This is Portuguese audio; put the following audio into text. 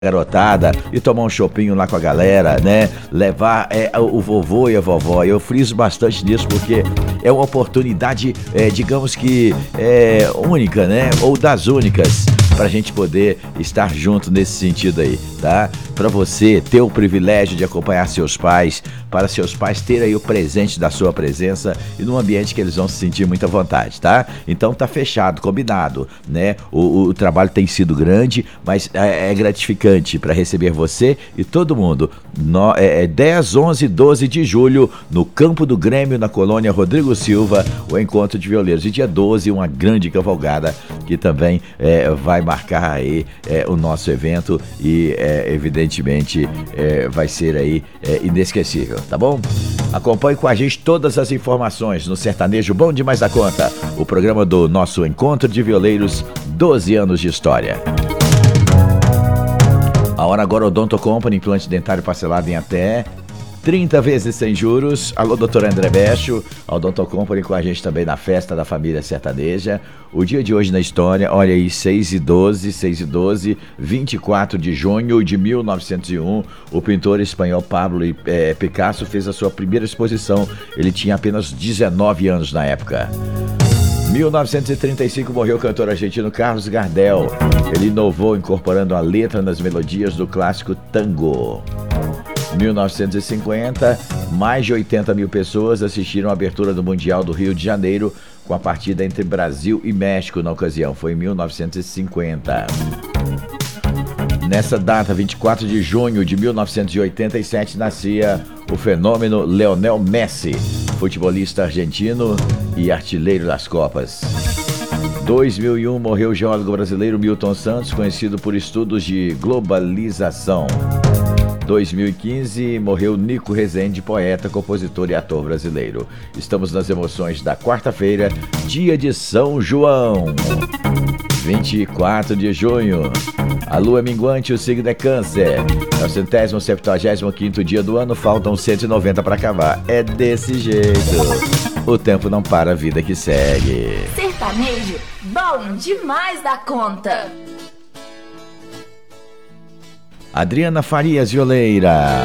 garotada e tomar um chopinho lá com a galera, né? Levar o vovô e a vovó. Eu friso bastante nisso porque é uma oportunidade, digamos que única, né? Ou das únicas, pra gente poder estar junto nesse sentido aí, tá? Pra você ter o privilégio de acompanhar seus pais, para seus pais terem aí o presente da sua presença e num ambiente que eles vão se sentir muito à vontade, tá? Então tá fechado, combinado, né? O trabalho tem sido grande, mas é gratificante para receber você e todo mundo. 10, 11 e 12 de julho, no Campo do Grêmio, na colônia Rodrigo Silva, o Encontro de Violeiros. E dia 12, uma grande cavalgada que também vai marcar aí o nosso evento e evidentemente vai ser aí inesquecível, tá bom? Acompanhe com a gente todas as informações no Sertanejo Bom Demais da Conta, o programa do nosso Encontro de Violeiros, 12 anos de história. A hora agora, Odonto Company, implante dentário parcelado em até 30 vezes sem juros. Alô, doutor André Becho, a Odonto Company com a gente também na festa da família sertaneja. O dia de hoje na história, olha aí, 6 e 12, 24 de junho de 1901, o pintor espanhol Pablo Picasso fez a sua primeira exposição. Ele tinha apenas 19 anos na época. 1935 morreu o cantor argentino Carlos Gardel. Ele inovou incorporando a letra nas melodias do clássico tango. 1950, mais de 80 mil pessoas assistiram à abertura do Mundial do Rio de Janeiro com a partida entre Brasil e México na ocasião. Foi em 1950. Nessa data, 24 de junho de 1987, nascia o fenômeno Lionel Messi, futebolista argentino e artilheiro das Copas. 2001, morreu o geólogo brasileiro Milton Santos, conhecido por estudos de globalização. 2015, morreu Nico Rezende, poeta, compositor e ator brasileiro. Estamos nas emoções da quarta-feira, dia de São João. 24 de junho, a lua é minguante, o signo é Câncer. É o 175º dia do ano, faltam 190 para acabar. É desse jeito. O tempo não para, a vida que segue. Sertanejo, bom demais da conta. Adriana Farias, violeira.